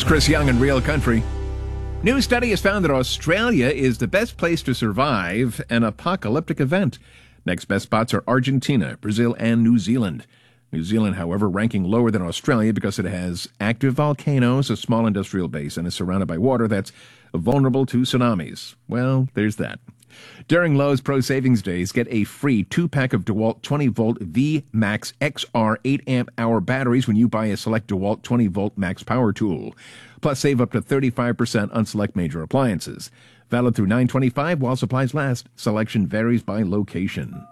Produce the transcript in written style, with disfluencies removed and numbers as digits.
It's Chris Young in Real Country. New study has found that Australia is the best place to survive an apocalyptic event. Next best spots are Argentina, Brazil, and New Zealand. New Zealand, however, ranking lower than Australia because it has active volcanoes, a small industrial base, and is surrounded by water that's vulnerable to tsunamis. Well, there's that. During Lowe's Pro Savings Days, get a free 2-pack of DeWalt 20-volt V-Max XR 8-amp-hour batteries when you buy a select DeWalt 20-volt max power tool. Plus, save up to 35% on select major appliances. Valid through 9/25 while supplies last. Selection varies by location.